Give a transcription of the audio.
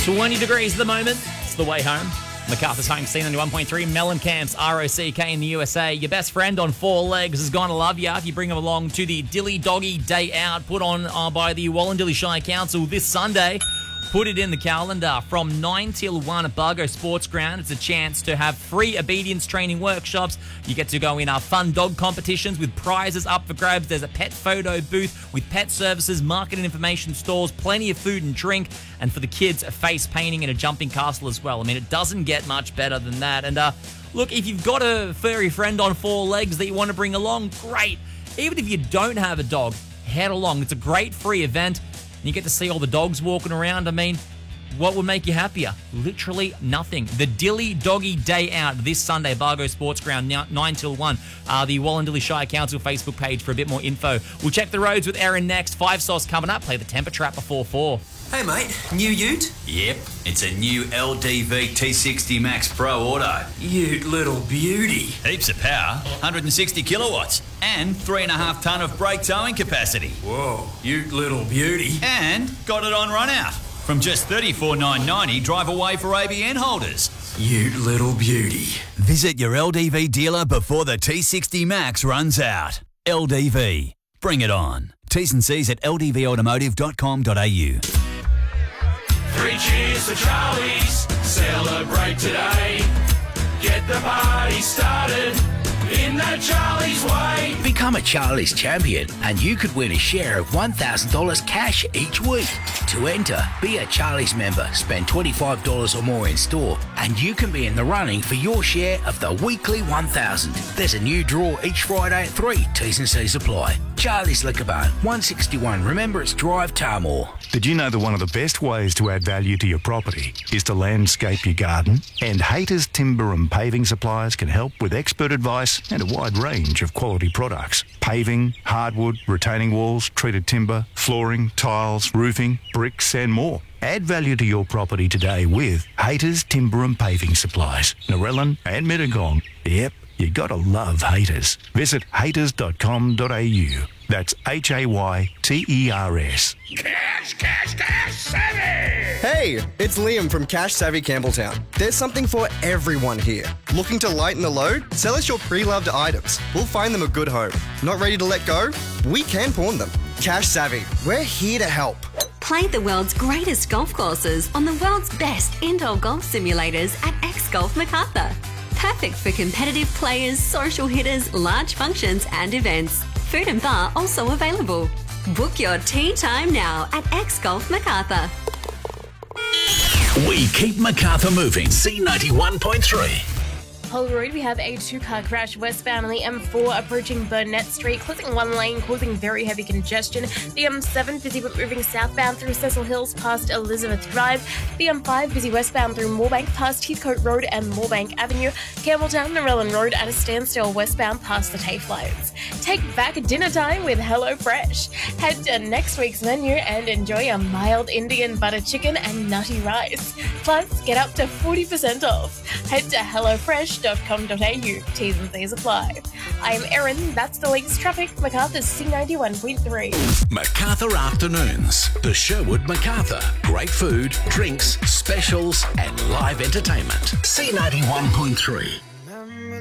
20 degrees at the moment. It's the way home. MacArthur's home scene on 1.3. Mellencamp's ROCK in the USA. Your best friend on four legs is going to love you if you bring him along to the Dilly Doggy Day Out put on by the Wallandilly Shire Council this Sunday. Put it in the calendar from 9 till 1 at Bargo Sports Ground. It's a chance to have free obedience training workshops. You get to go in fun dog competitions with prizes up for grabs. There's a pet photo booth with pet services, market and information stores, plenty of food and drink, and for the kids, a face painting and a jumping castle as well. I mean, it doesn't get much better than that. And look, if you've got a furry friend on four legs that you want to bring along, great. Even if you don't have a dog, head along. It's a great free event. You get to see all the dogs walking around. I mean, what would make you happier? Literally nothing. The Dilly Doggy Day Out this Sunday, Bargo Sports Ground, 9 till 1. The Wallandilly Shire Council Facebook page for a bit more info. We'll check the roads with Erin next. 5 Sauce coming up. Play the Temper Trap before 4. Hey mate, new ute? Yep, it's a new LDV T60 Max Pro Auto. Ute little beauty. Heaps of power, 160 kilowatts, and 3.5 tonne of brake towing capacity. Whoa, ute little beauty. And got it on run out. From just $34,990, drive away for ABN holders. Ute little beauty. Visit your LDV dealer before the T60 Max runs out. LDV, bring it on. T's and C's at ldvautomotive.com.au. 3 cheers for Charlie's, celebrate today. Get the party started in that Charlie's way. Become a Charlie's champion and you could win a share of $1,000 cash each week. To enter, be a Charlie's member, spend $25 or more in store, and you can be in the running for your share of the weekly $1,000. There's a new draw each Friday at 3. T's and C's apply. Charlie's Liquor Barn, 161 Remembrance Drive, Tarmore. Did you know that one of the best ways to add value to your property is to landscape your garden? And Haters Timber and Paving Suppliers can help with expert advice and a wide range of quality products. Paving, hardwood, retaining walls, treated timber, flooring, tiles, roofing, bricks and more. Add value to your property today with Haters Timber and Paving Supplies, Narellan and Mittagong. Yep, you gotta love Haters. Visit haters.com.au. That's HAYTERS. Cash Savvy! Hey, it's Liam from Cash Savvy Campbelltown. There's something for everyone here. Looking to lighten the load? Sell us your pre-loved items. We'll find them a good home. Not ready to let go? We can pawn them. Cash Savvy, we're here to help. Play the world's greatest golf courses on the world's best indoor golf simulators at X Golf MacArthur. Perfect for competitive players, social hitters, large functions and events. Food and bar also available. Book your tee time now at X Golf MacArthur. We keep MacArthur moving. C91.3. Road, we have a 2-car crash westbound on the M4 approaching Burnett Street, closing one lane, causing very heavy congestion. The M7 busy but moving southbound through Cecil Hills past Elizabeth Drive. The M5 busy westbound through Moorebank past Heathcote Road and Moorebank Avenue. Campbelltown Narellan Road at a standstill westbound past the Tayflights. Take back dinner time with HelloFresh. Head to next week's menu and enjoy a mild Indian butter chicken and nutty rice. Plus, get up to 40% off. Head to HelloFresh.com.au. T's and C's apply. I'm Erin. That's the latest traffic. MacArthur's C91.3. MacArthur Afternoons. The Sherwood MacArthur. Great food, drinks, specials, and live entertainment. C91.3.